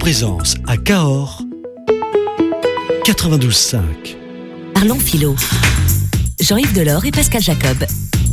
présence à Cahors, 92.5. Parlons philo. Jean-Yves Delors et Pascal Jacob.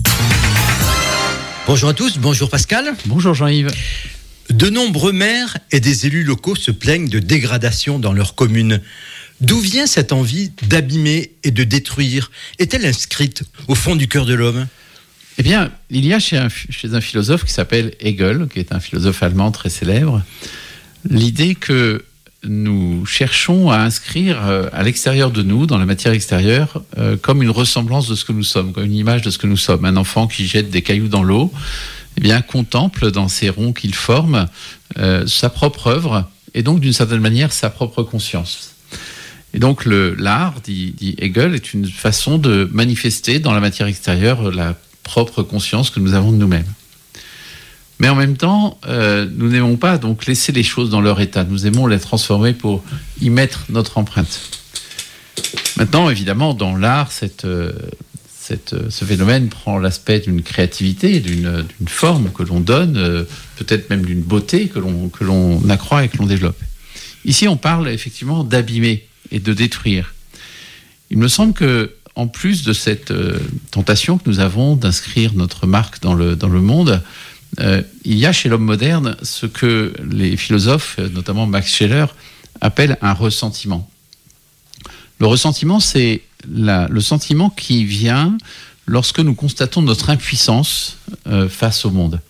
Bonjour à tous, bonjour Pascal. Bonjour Jean-Yves. De nombreux maires et des élus locaux se plaignent de dégradation dans leur commune. D'où vient cette envie d'abîmer et de détruire ? Est-elle inscrite au fond du cœur de l'homme ? Eh bien, il y a chez un philosophe qui s'appelle Hegel, qui est un philosophe allemand très célèbre, l'idée que nous cherchons à inscrire à l'extérieur de nous, dans la matière extérieure, comme une ressemblance de ce que nous sommes, comme une image de ce que nous sommes. Un enfant qui jette des cailloux dans l'eau, eh bien, contemple dans ces ronds qu'il forme sa propre œuvre et donc d'une certaine manière sa propre conscience. Et donc l'art, dit Hegel, est une façon de manifester dans la matière extérieure la propre conscience que nous avons de nous-mêmes. Mais en même temps, nous n'aimons pas donc laisser les choses dans leur état. Nous aimons les transformer pour y mettre notre empreinte. Maintenant, évidemment, dans l'art, ce phénomène prend l'aspect d'une créativité, d'une forme que l'on donne, peut-être même d'une beauté que l'on accroît et que l'on développe. Ici, on parle effectivement d'abîmer et de détruire. Il me semble que, en plus de cette tentation que nous avons d'inscrire notre marque dans le monde, il y a chez l'homme moderne ce que les philosophes, notamment Max Scheler, appellent un ressentiment. Le ressentiment, c'est le sentiment qui vient lorsque nous constatons notre impuissance face au monde.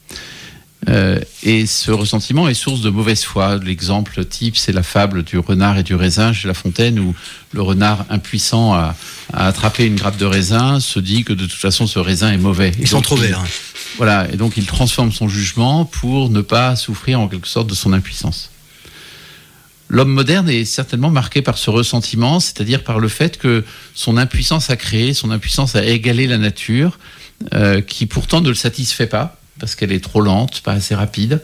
Et ce ressentiment est source de mauvaise foi. L'exemple type, c'est la fable du renard et du raisin chez La Fontaine, où le renard impuissant à attraper une grappe de raisin se dit que de toute façon ce raisin est mauvais. Ils sont trop verts. Voilà, et donc il transforme son jugement pour ne pas souffrir en quelque sorte de son impuissance. L'homme moderne est certainement marqué par ce ressentiment, c'est-à-dire par le fait que son impuissance à créer, son impuissance à égaler la nature, qui pourtant ne le satisfait pas, parce qu'elle est trop lente, pas assez rapide,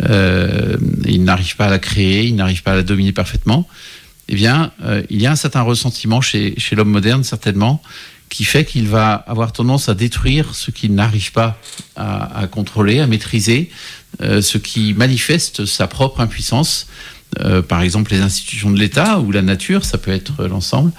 il n'arrive pas à la créer, il n'arrive pas à la dominer parfaitement, eh bien, il y a un certain ressentiment chez l'homme moderne, certainement, qui fait qu'il va avoir tendance à détruire ce qu'il n'arrive pas à contrôler, à maîtriser, ce qui manifeste sa propre impuissance, par exemple les institutions de l'État ou la nature, ça peut être l'ensemble,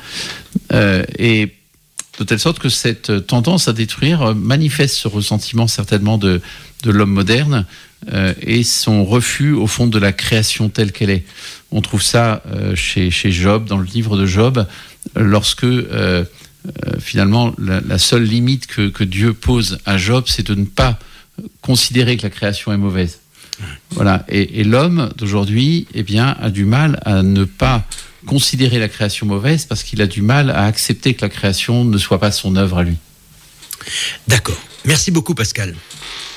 et de telle sorte que cette tendance à détruire manifeste ce ressentiment certainement de l'homme moderne et son refus au fond de la création telle qu'elle est. On trouve ça chez Job, dans le livre de Job, lorsque finalement la seule limite que Dieu pose à Job, c'est de ne pas considérer que la création est mauvaise. Voilà. Et l'homme d'aujourd'hui, eh bien, a du mal à ne pas considérer la création mauvaise parce qu'il a du mal à accepter que la création ne soit pas son œuvre à lui. D'accord. Merci beaucoup Pascal.